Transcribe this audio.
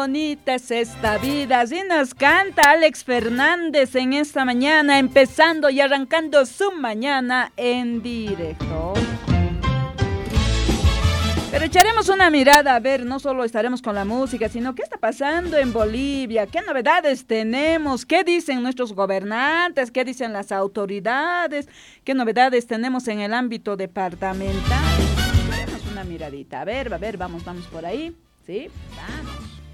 Bonita es esta vida, así nos canta Alex Fernández en esta mañana, empezando y arrancando su mañana en directo. Pero echaremos una mirada, a ver, no solo estaremos con la música, sino qué está pasando en Bolivia, qué novedades tenemos, qué dicen nuestros gobernantes, qué dicen las autoridades, qué novedades tenemos en el ámbito departamental. Echaremos una miradita, a ver, vamos por ahí, ¿sí? Vamos.